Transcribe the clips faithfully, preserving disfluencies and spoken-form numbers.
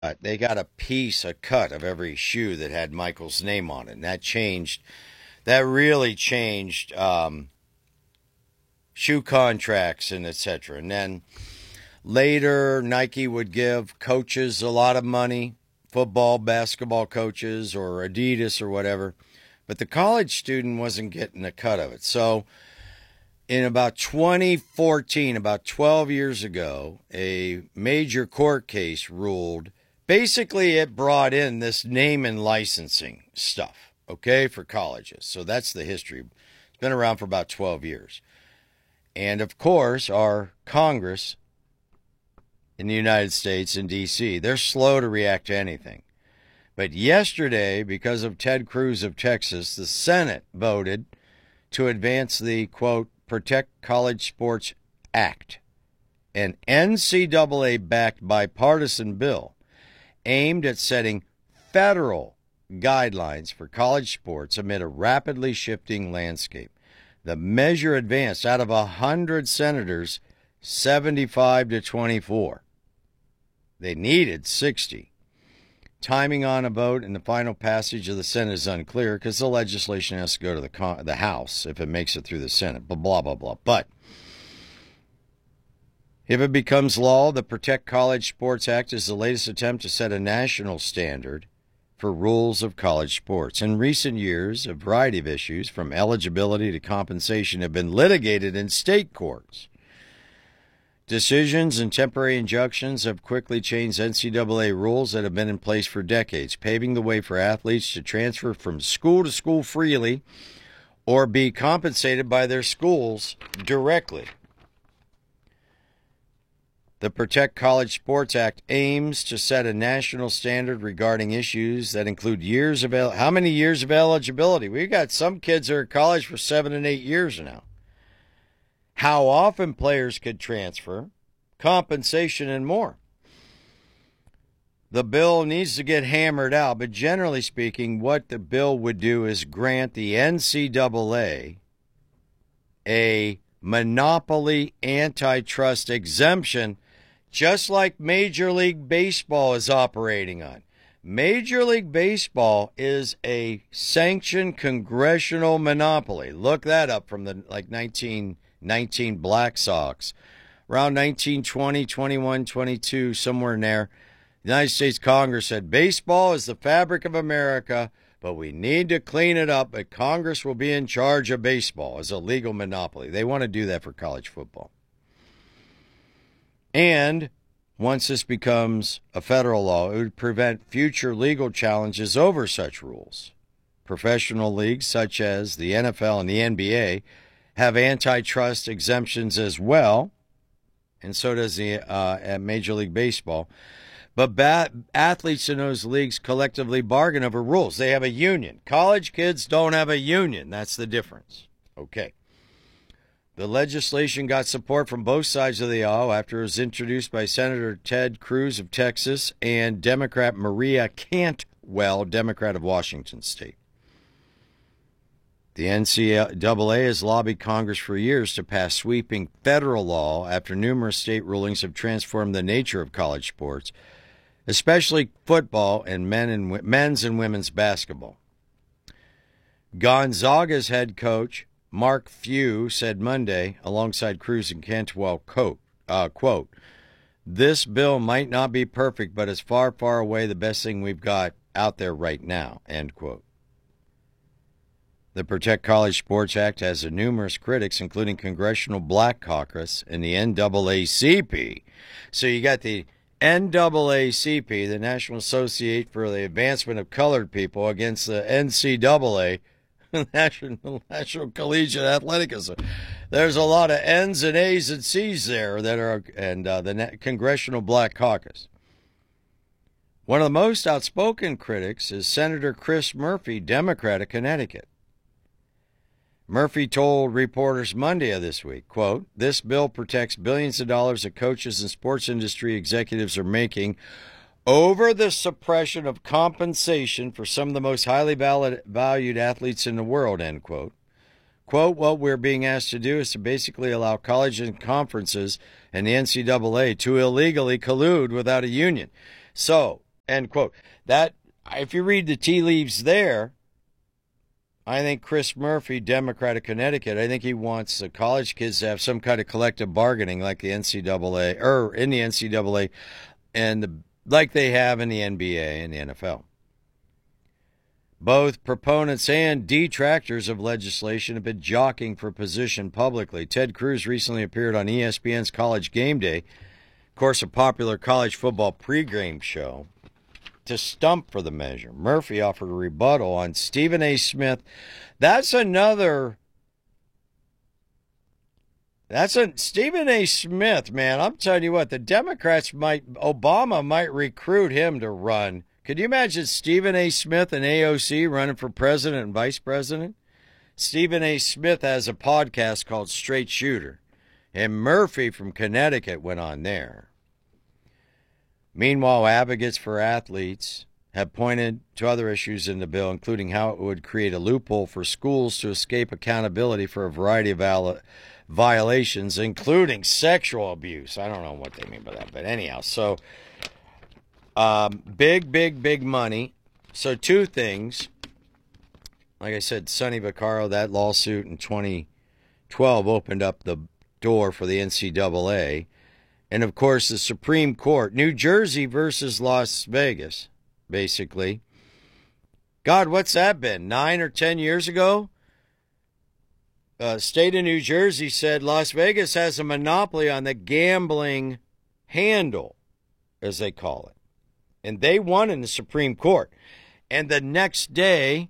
Uh, they got a piece, a cut of every shoe that had Michael's name on it. And that changed, that really changed um, shoe contracts and et cetera. And then later, Nike would give coaches a lot of money, football, basketball coaches, or Adidas or whatever. But the college student wasn't getting a cut of it. So in about twenty fourteen, about twelve years ago, a major court case ruled. Basically, it brought in this name and licensing stuff, okay, for colleges. So that's the history. It's been around for about twelve years. And, of course, our Congress in the United States in D C, they're slow to react to anything. But yesterday, because of Ted Cruz of Texas, the Senate voted to advance the, quote, Protect College Sports Act, an N C double A-backed bipartisan bill aimed at setting federal guidelines for college sports amid a rapidly shifting landscape. The measure advanced out of one hundred senators, seventy-five to twenty-four. They needed sixty. Timing on a vote and the final passage of the Senate is unclear because the legislation has to go to the con- the House if it makes it through the Senate, blah, blah, blah, blah. But if it becomes law, the Protect College Sports Act is the latest attempt to set a national standard for rules of college sports. In recent years, a variety of issues, from eligibility to compensation, have been litigated in state courts. Decisions and temporary injunctions have quickly changed N C double A rules that have been in place for decades, paving the way for athletes to transfer from school to school freely or be compensated by their schools directly. The Protect College Sports Act aims to set a national standard regarding issues that include years of el- how many years of eligibility. We've got some kids that are at college for seven and eight years now. How often players could transfer, compensation, and more. The bill needs to get hammered out, but generally speaking, what the bill would do is grant the N C double A a monopoly antitrust exemption, just like Major League Baseball is operating on. Major League Baseball is a sanctioned congressional monopoly. Look that up from the like nineteen nineteen Black Sox. Around nineteen twenty, twenty-one, twenty-two, somewhere in there, the United States Congress said baseball is the fabric of America, but we need to clean it up, but Congress will be in charge of baseball as a legal monopoly. They want to do that for college football. And once this becomes a federal law, it would prevent future legal challenges over such rules. Professional leagues such as the N F L and the N B A have antitrust exemptions as well, and so does the uh, at Major League Baseball. But ba- athletes in those leagues collectively bargain over rules. They have a union. College kids don't have a union. That's the difference. Okay. The legislation got support from both sides of the aisle after it was introduced by Senator Ted Cruz of Texas and Democrat Maria Cantwell, Democrat of Washington State. The N C double A has lobbied Congress for years to pass sweeping federal law after numerous state rulings have transformed the nature of college sports, especially football and men and men's and women's basketball. Gonzaga's head coach, Mark Few, said Monday, alongside Cruz and Cantwell, quote, uh, quote, "This bill might not be perfect, but it's far, far away the best thing we've got out there right now," end quote. The Protect College Sports Act has numerous critics, including Congressional Black Caucus and the N double A C P. So you got the N double A C P, the National Association for the Advancement of Colored People, against the N C double A, National, National Collegiate Athletic Association. There's a lot of N's and A's and C's there that are, and uh, the Congressional Black Caucus. One of the most outspoken critics is Senator Chris Murphy, Democrat of Connecticut. Murphy told reporters Monday of this week, quote, "This bill protects billions of dollars that coaches and sports industry executives are making over the suppression of compensation for some of the most highly valued athletes in the world," end quote. Quote, "What we're being asked to do is to basically allow colleges and conferences and the N C double A to illegally collude without a union." So End quote. That, if you read the tea leaves there, I think Chris Murphy, Democrat of Connecticut, I think he wants the college kids to have some kind of collective bargaining like the N C double A, or in the N C double A, and the, like they have in the N B A and the N F L. Both proponents and detractors of legislation have been jockeying for position publicly. Ted Cruz recently appeared on E S P N's College Game Day, of course, a popular college football pregame show, to stump for the measure. Murphy offered a rebuttal on Stephen A. Smith. That's another. That's a Stephen A. Smith, man. I'm telling you what, the Democrats might, Obama might recruit him to run. Could you imagine Stephen A. Smith and A O C running for president and vice president? Stephen A. Smith has a podcast called Straight Shooter, and Murphy from Connecticut went on there. Meanwhile, advocates for athletes have pointed to other issues in the bill, including how it would create a loophole for schools to escape accountability for a variety of val- violations, including sexual abuse. I don't know what they mean by that, but anyhow, so um, big, big, big money. So two things. Like I said, Sonny Vaccaro, that lawsuit in twenty twelve opened up the door for the N C double A. And, of course, the Supreme Court, New Jersey versus Las Vegas, basically. God, what's that been, nine or ten years ago? Uh, state of New Jersey said Las Vegas has a monopoly on the gambling handle, as they call it. And they won in the Supreme Court. And the next day,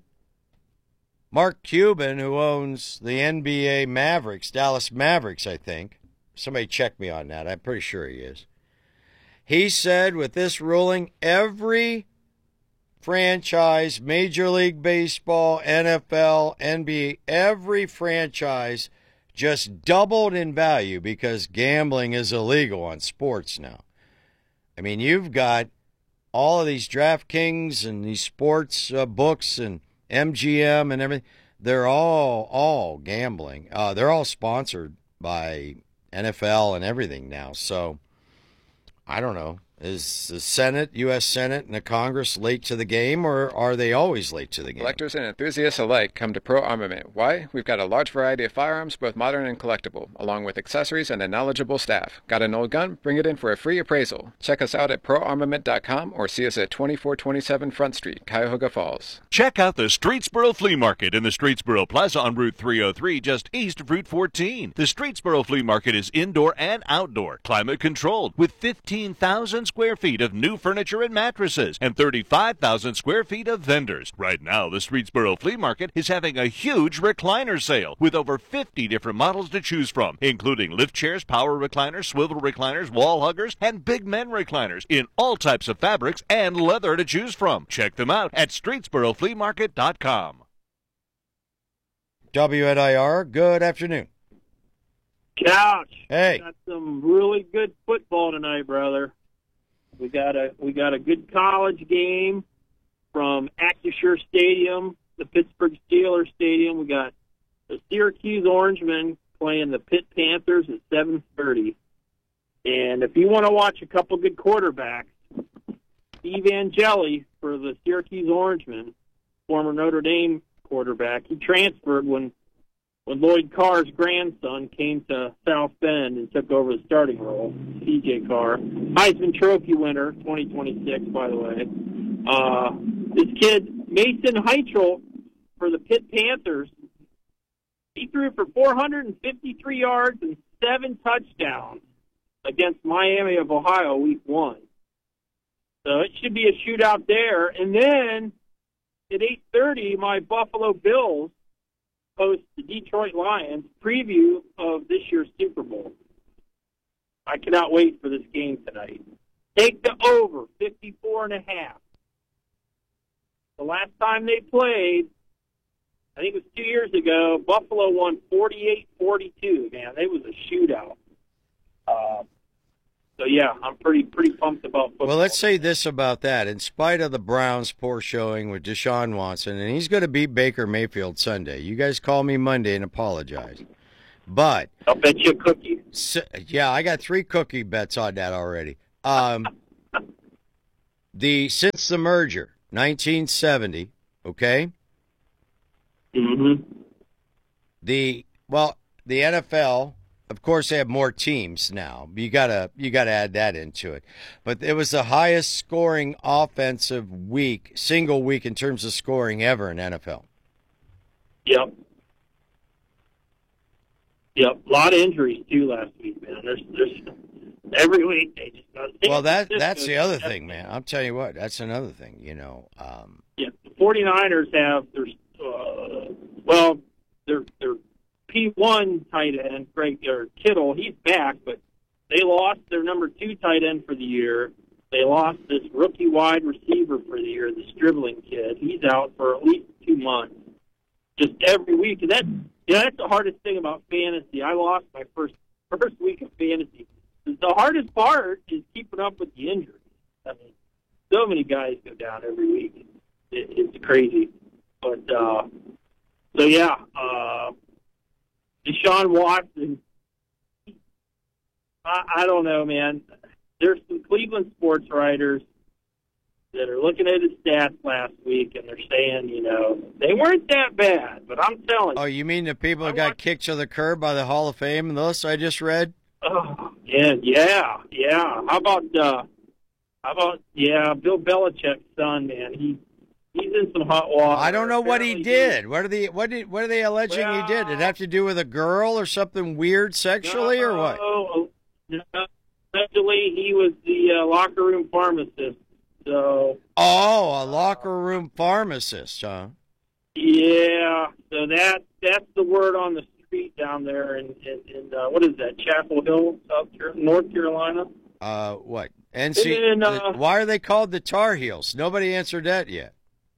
Mark Cuban, who owns the N B A Mavericks, Dallas Mavericks, I think, somebody check me on that. I'm pretty sure he is. He said with this ruling, every franchise, Major League Baseball, N F L, N B A, every franchise just doubled in value because gambling is illegal on sports now. I mean, you've got all of these DraftKings and these sports uh, books and M G M and everything. They're all, all gambling. Uh, they're all sponsored by N F L and everything now. So, I don't know. Is the Senate, U S Senate, and the Congress late to the game, or are they always late to the game? Collectors and enthusiasts alike come to Pro Armament. Why? We've got a large variety of firearms, both modern and collectible, along with accessories and a knowledgeable staff. Got an old gun? Bring it in for a free appraisal. Check us out at pro armament dot com or see us at twenty-four twenty-seven Front Street, Cuyahoga Falls. Check out the Streetsboro Flea Market in the Streetsboro Plaza on Route three oh three, just east of Route fourteen. The Streetsboro Flea Market is indoor and outdoor, climate controlled, with fifteen thousand square feet of new furniture and mattresses and thirty-five thousand square feet of vendors. Right now, the Streetsboro Flea Market is having a huge recliner sale with over fifty different models to choose from, including lift chairs, power recliners, swivel recliners, wall huggers, and big men recliners in all types of fabrics and leather to choose from. Check them out at streetsboro flea market dot com. W N I R, good afternoon. Couch. Hey. We got some really good football tonight, brother. We got a we got a good college game from Acrisure Stadium, the Pittsburgh Steelers Stadium. We got the Syracuse Orangemen playing the Pitt Panthers at seven thirty. And if you want to watch a couple good quarterbacks, Steve Angeli for the Syracuse Orangemen, former Notre Dame quarterback, he transferred when when Lloyd Carr's grandson came to South Bend and took over the starting role, C J Carr. Heisman Trophy winner, twenty twenty-six, by the way. Uh, this kid, Mason Heichel, for the Pitt Panthers, he threw for four hundred fifty-three yards and seven touchdowns against Miami of Ohio week one. So it should be a shootout there. And then at eight thirty, my Buffalo Bills host the Detroit Lions, preview of this year's Super Bowl. I cannot wait for this game tonight. Take the over, fifty-four and a half. The last time they played, I think it was two years ago, Buffalo won forty-eight forty-two, man. It was a shootout. Uh, so, yeah, I'm pretty pretty pumped about football. Well, let's say this about that. In spite of the Browns' poor showing with Deshaun Watson, and he's going to beat Baker Mayfield Sunday. You guys call me Monday and apologize. But I'll bet you a cookie. So, yeah, I got three cookie bets on that already. Um, the since the merger, nineteen seventy, okay? Mm-hmm. The well, the N F L, of course, they have more teams now. You gotta you gotta add that into it. But it was the highest scoring offensive week, single week in terms of scoring ever in N F L. Yep. Yep. A lot of injuries too last week, man. There's there's every week they just got Well, that that's the other thing, man. I'll tell you what, that's another thing, you know. Um, yeah, the 49ers have their uh, well, their their P one tight end, Greg or Kittle, he's back, but they lost their number two tight end for the year. They lost this rookie wide receiver for the year, the Stribling kid. He's out for at least two months. Just every week, and that you know, that's the hardest thing about fantasy. I lost my first first week of fantasy. The hardest part is keeping up with the injuries. I mean, so many guys go down every week. It, it's crazy. But, uh, so yeah, uh, Deshaun Watson, I, I don't know, man. There's some Cleveland sports writers that are looking at his stats last week, and they're saying, you know, they weren't that bad, but I'm telling you. oh, you mean the people that I got watched- kicked to the curb by the Hall of Fame and the list I just read? Oh, yeah, yeah, yeah. How about, uh, how about, yeah, Bill Belichick's son, man. He he's in some hot water. I don't know what he Apparently did. What are the what did what are they alleging he did? Did it have to do with a girl or something weird sexually or what? No, no, allegedly he was the uh, locker room pharmacist. So Oh, a locker room pharmacist, huh? yeah, so that that's the word on the street down there in in, in uh, what is that? Chapel Hill, South Car- North Carolina. Uh, what? N C. And then, uh, the- why are they called the Tar Heels? Nobody answered that yet.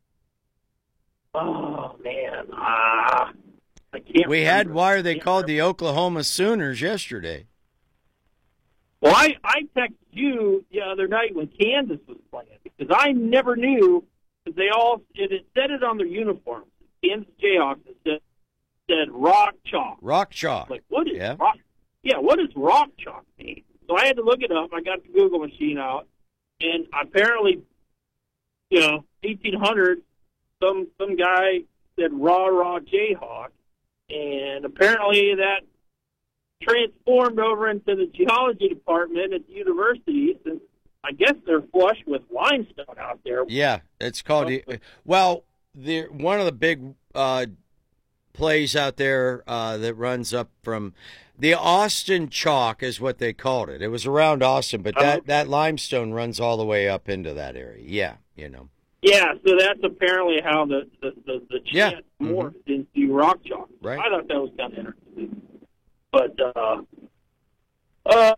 Oh man, ah, I can't. We had remember. why are they Can't called remember. the Oklahoma Sooners yesterday? Well, I, I texted you the other night when Kansas was playing because I never knew because they all it, it said it on their uniforms. Kansas Jayhawks it said, said rock chalk. Rock chalk. Like what is Yeah. rock? Yeah, what does rock chalk mean? So I had to look it up. I got the Google machine out, and apparently, you know, eighteen hundred, some some guy said rah rah Jayhawk, and apparently that transformed over into the geology department at the universities, and I guess they're flush with limestone out there. Yeah, it's called. Well, the one of the big uh, plays out there uh, that runs up from the Austin Chalk is what they called it. It was around Austin, but that, Uh-huh. that limestone runs all the way up into that area. Yeah, you know. Yeah, so that's apparently how the the the, the Yeah. chant morphed into rock chalk. Right. I thought that was kind of interesting, but uh, uh,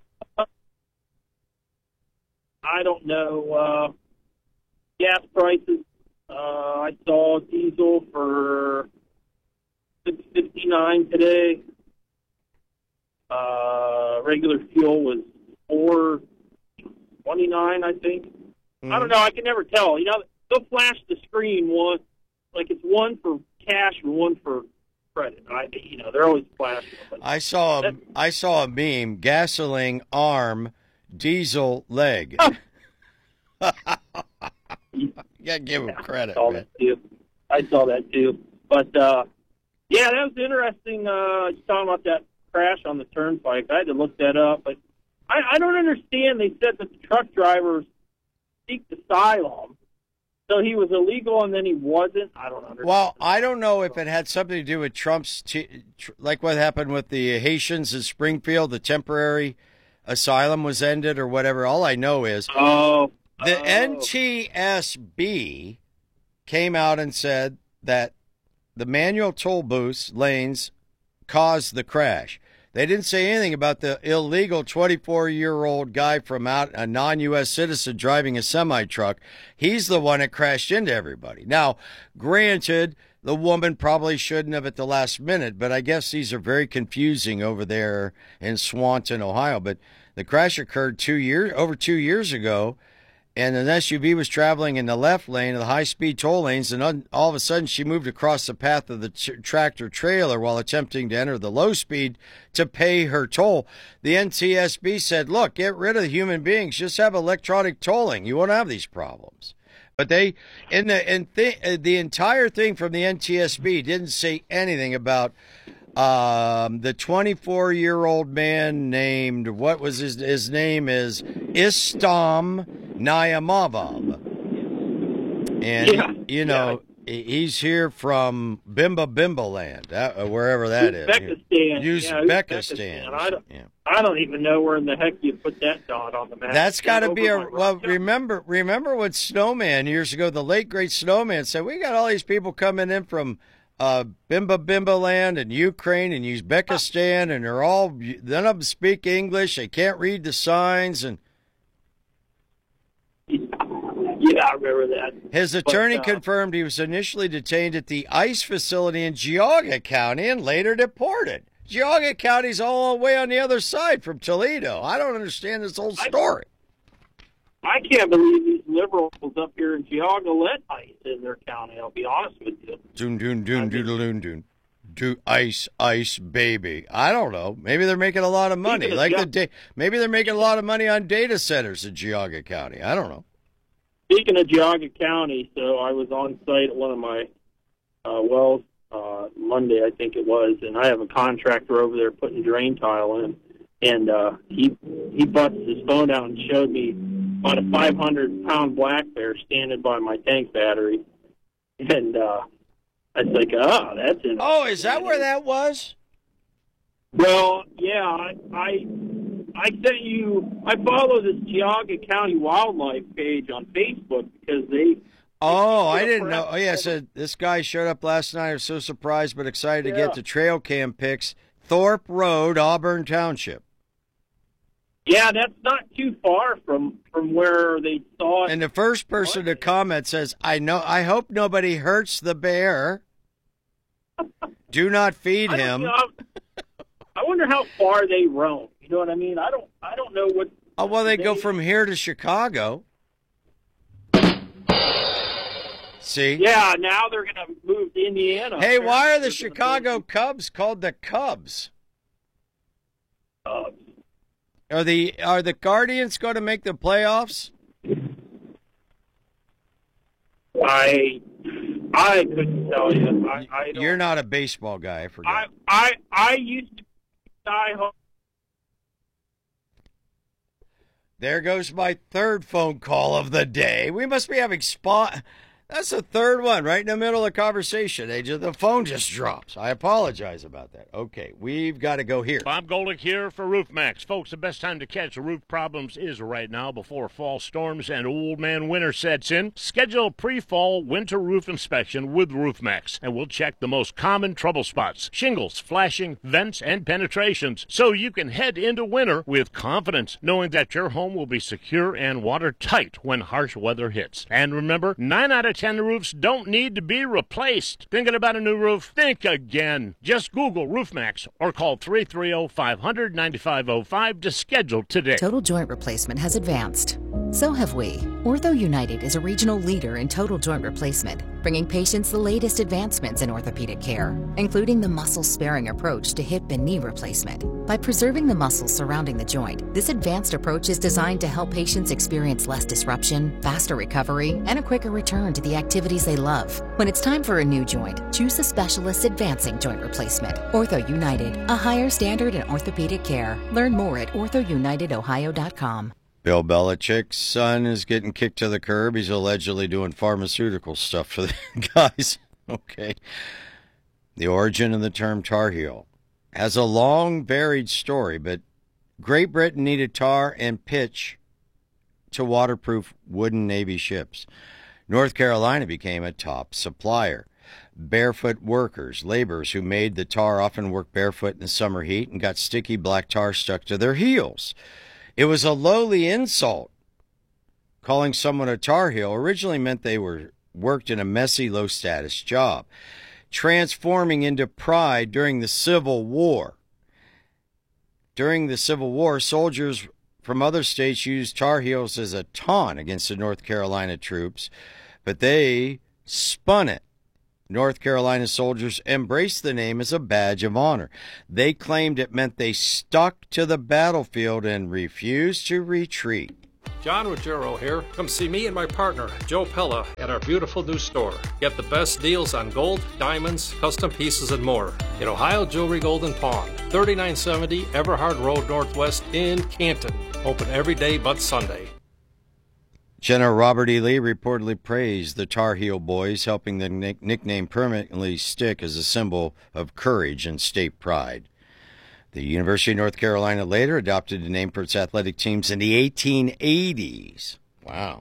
I don't know. Uh, gas prices. Uh, I saw diesel for six fifty nine today. Uh, regular fuel was four twenty nine, I think. I don't know. I can never tell. You know, they'll flash the screen one, like it's one for cash and one for credit. I, you know, they're always flashing. But I saw a, I saw a meme: gasoline arm, diesel leg. You gotta give him I credit, saw man. that too. I saw that too. But uh, yeah, that was interesting. Uh, you talking about that crash on the turnpike? I had to look that up, but I, I don't understand. They said that the truck driver seeked asylum, so he was illegal and then he wasn't. I don't understand. Well, I don't know if it had something to do with Trump's, t- tr- like what happened with the Haitians in Springfield, the temporary asylum was ended or whatever. All I know is oh, the oh. N T S B came out and said that the manual toll booths lanes caused the crash. They didn't say anything about the illegal twenty-four-year-old guy from out, a non-U S citizen driving a semi-truck. He's the one that crashed into everybody. Now, granted, the woman probably shouldn't have at the last minute, but I guess these are very confusing over there in Swanton, Ohio. But the crash occurred two years over two years ago, and an S U V was traveling in the left lane of the high-speed toll lanes, and un- all of a sudden she moved across the path of the t- tractor-trailer while attempting to enter the low speed to pay her toll. The N T S B said, look, get rid of the human beings. Just have electronic tolling. You won't have these problems. But they, in the in th- the entire thing from the N T S B didn't say anything about um, the twenty-four-year-old man named, what was his, his name is Istam Nayamavov. And, Yeah, you know, yeah. he's here from Bimba Bimba land, uh, wherever that is. Uzbekistan. Uzbekistan. Yeah, Uzbekistan. I don't, yeah. I don't even know where in the heck you put that dot on the map. That's got to be a Over my well. rock. Remember, remember when Snowman years ago, the late great Snowman said, "We got all these people coming in from uh, Bimba Bimba land and Ukraine and Uzbekistan, and they're all none of them speak English. They can't read the signs." And Yeah, I remember that. his attorney But, uh, confirmed he was initially detained at the ICE facility in Geauga County and later deported. Geauga County's all the way on the other side from Toledo. I don't understand this whole story. I can't believe these liberals up here in Geauga let ICE in their county. I'll be honest with you. Doon doon doon doodle doon doon. Do ice ice baby. I don't know. Maybe they're making a lot of money. Speaking of Like Ge- the da- maybe they're making a lot of money on data centers in Geauga County. I don't know. Speaking of Geauga County, so I was on site at one of my uh, wells uh, Monday, I think it was, and I have a contractor over there putting drain tile in, and uh, he he busted his phone out and showed me about a five hundred pound black bear standing by my tank battery, and uh, I was like, oh, that's interesting. Oh, is that where that was? Well, yeah, I, I I sent you. I follow this Geauga County wildlife page on Facebook because they. Oh, I didn't know. Oh, yeah, so this guy showed up last night. I was so surprised but excited to Yeah. get the trail cam pics. Thorpe Road, Auburn Township. Yeah, that's not too far from from where they saw it. And the first person to comment says, "I know. I hope nobody hurts the bear. Do not feed I don't him." know, I wonder how far they roam. You know what I mean? I don't. I don't know what. Oh, well, they go from here to Chicago. See? Yeah, now they're going to move to Indiana. Hey, why are the They're gonna Chicago move Cubs called the Cubs? to, uh, Are the are the Guardians going to make the playoffs? I I couldn't tell you. I, I don't, You're not a baseball guy, I forget. I I I used to die home. There goes my third phone call of the day. We must be having spot. That's the third one, right in the middle of the conversation. They just, the phone just drops. I apologize about that. Okay, we've got to go here. Bob Golick here for RoofMax. Folks, the best time to catch roof problems is right now before fall storms and old man winter sets in. Schedule a pre-fall winter roof inspection with RoofMax, and we'll check the most common trouble spots, shingles, flashing, vents, and penetrations, so you can head into winter with confidence, knowing that your home will be secure and watertight when harsh weather hits. And remember, nine out of ten roofs don't need to be replaced. Thinking about a new roof? Think again. Just Google RoofMax or call three three zero, five hundred, nine five zero five to schedule today. Total joint replacement has advanced. So have we. Ortho United is a regional leader in total joint replacement, bringing patients the latest advancements in orthopedic care, including the muscle-sparing approach to hip and knee replacement. By preserving the muscles surrounding the joint, this advanced approach is designed to help patients experience less disruption, faster recovery, and a quicker return to the activities they love. When it's time for a new joint, choose a specialist advancing joint replacement. Ortho United, a higher standard in orthopedic care. Learn more at ortho united ohio dot com. Bill Belichick's son is getting kicked to the curb. He's allegedly doing pharmaceutical stuff for the guys. Okay. The origin of the term Tar Heel has a long, varied story, but Great Britain needed tar and pitch to waterproof wooden Navy ships. North Carolina became a top supplier. Barefoot workers, laborers who made the tar, often worked barefoot in the summer heat and got sticky black tar stuck to their heels. It was a lowly insult. Calling someone a Tar Heel originally meant they were worked in a messy, low-status job, transforming into pride during the Civil War. During the Civil War, soldiers from other states used Tar Heels as a taunt against the North Carolina troops, but they spun it. North Carolina soldiers embraced the name as a badge of honor. They claimed it meant they stuck to the battlefield and refused to retreat. John Ruggiero here. Come see me and my partner, Joe Pella, at our beautiful new store. Get the best deals on gold, diamonds, custom pieces, and more. In Ohio Jewelry Golden Pawn, thirty-nine seventy Everhard Road Northwest in Canton. Open every day but Sunday. General Robert E. Lee reportedly praised the Tar Heel boys, helping the nick- nickname permanently stick as a symbol of courage and state pride. The University of North Carolina later adopted the name for its athletic teams in the eighteen eighties. Wow.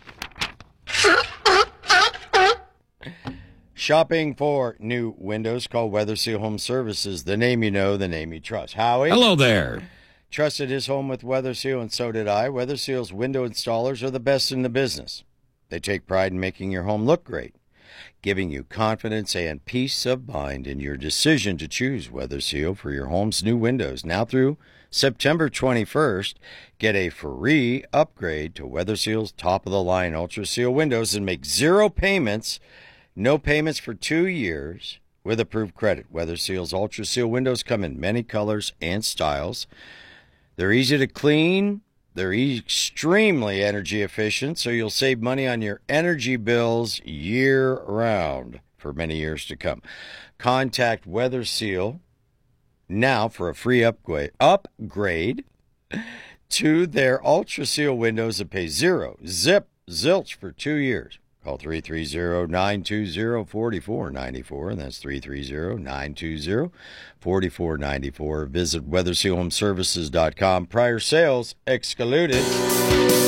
Shopping for new windows, call Weather Seal Home Services. The name you know, the name you trust. Howie? Hello there. Trusted his home with Weather Seal, and so did I. Weather Seal's window installers are the best in the business. They take pride in making your home look great, giving you confidence and peace of mind in your decision to choose Weather Seal for your home's new windows. Now through September twenty-first, get a free upgrade to Weather Seal's top-of-the-line Ultra Seal windows and make zero payments, no payments for two years with approved credit. Weather Seal's Ultra Seal windows come in many colors and styles. They're easy to clean. They're extremely energy efficient, so you'll save money on your energy bills year-round for many years to come. Contact Weather Seal now for a free upgrade, upgrade to their Ultra Seal windows and pay zero, zip, zilch for two years. Call three three zero, nine two zero, four four nine four, and that's three three zero, nine two zero, four four nine four. Visit weather seal home services dot com. Prior sales excluded.